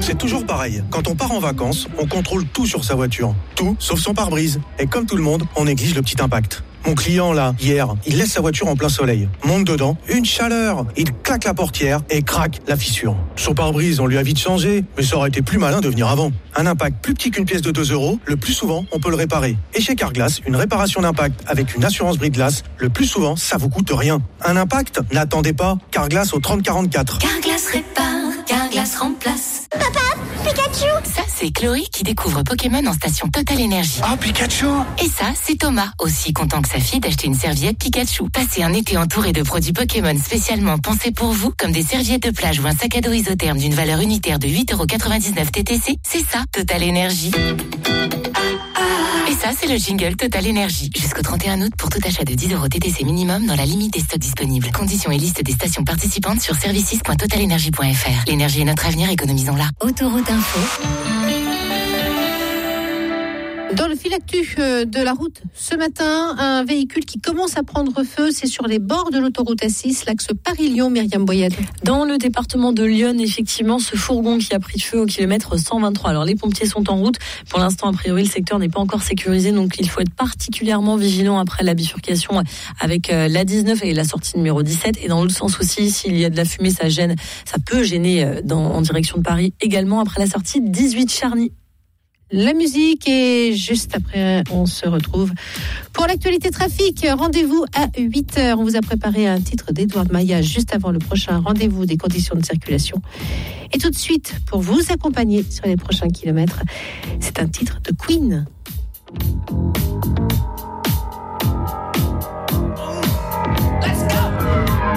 C'est toujours pareil. Quand on part en vacances, on contrôle tout sur sa voiture. Tout, sauf son pare-brise. Et comme tout le monde, on néglige le petit impact. Mon client, là, hier, il laisse sa voiture en plein soleil. Monte dedans, une chaleur. Il claque la portière et craque la fissure. Son pare-brise, on lui a vite changé, mais ça aurait été plus malin de venir avant. Un impact plus petit qu'une pièce de 2 €, le plus souvent, on peut le réparer. Et chez Carglass, une réparation d'impact avec une assurance brise-glace, le plus souvent, ça vous coûte rien. Un impact? N'attendez pas. Carglass au 3044. Carglass répare, Carglass remplace. Papa, Pikachu! Ça, c'est Chloé qui découvre Pokémon en station Total Énergie. Oh, Pikachu! Et ça, c'est Thomas, aussi content que sa fille d'acheter une serviette Pikachu. Passez un été entouré de produits Pokémon spécialement pensés pour vous, comme des serviettes de plage ou un sac à dos isotherme d'une valeur unitaire de 8,99 € TTC. C'est ça, Total Énergie. Et ça, c'est le jingle Total Énergie. Jusqu'au 31 août pour tout achat de 10 € TTC minimum dans la limite des stocks disponibles. Conditions et liste des stations participantes sur services.totalenergie.fr. L'énergie est notre avenir, économisons-la. Autoroute Info. Dans le fil actu de la route, ce matin, un véhicule qui commence à prendre feu, c'est sur les bords de l'autoroute A6, l'axe Paris-Lyon, Myriam Boyade. Dans le département de Lyon, effectivement, ce fourgon qui a pris feu au kilomètre 123. Alors les pompiers sont en route. Pour l'instant, a priori, le secteur n'est pas encore sécurisé, donc il faut être particulièrement vigilant après la bifurcation avec la 19 et la sortie numéro 17. Et dans l'autre sens aussi, s'il y a de la fumée, ça peut gêner en direction de Paris. Également après la sortie 18 Charny. La musique et juste après, on se retrouve pour l'actualité trafic. Rendez-vous à 8h. On vous a préparé un titre d'Edouard Maillard juste avant le prochain rendez-vous des conditions de circulation. Et tout de suite, pour vous accompagner sur les prochains kilomètres, c'est un titre de Queen.